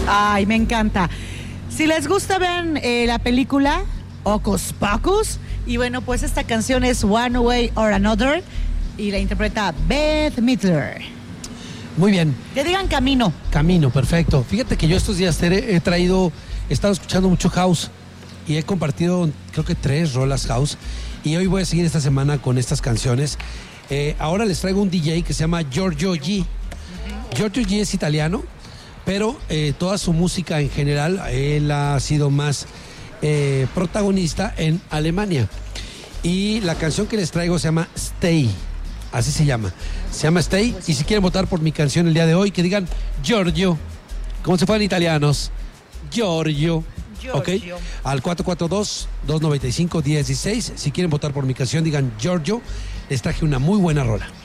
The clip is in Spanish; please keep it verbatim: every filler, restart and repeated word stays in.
Ay, me encanta. Si les gusta, vean eh, la película Hocus Pocus. Y bueno, pues esta canción es One Way or Another y la interpreta Beth Midler. Muy bien. Que digan Camino. Camino, perfecto. Fíjate que yo estos días, Tere, he traído, he estado escuchando mucho house y he compartido creo que tres rolas house y hoy voy a seguir esta semana con estas canciones. Eh, ahora les traigo un D J que se llama Giorgio G. Uh-huh. Giorgio G es italiano, pero eh, toda su música en general, él ha sido más eh, protagonista en Alemania. Y la canción que les traigo se llama Stay. Así se llama. Se llama Stay. Y si quieren votar por mi canción el día de hoy, que digan Giorgio, como si fueran italianos. Giorgio. Ok. Al cuatro cuatro dos, dos nueve cinco, uno cero uno seis. Si quieren votar por mi canción, digan Giorgio. Les traje una muy buena rola.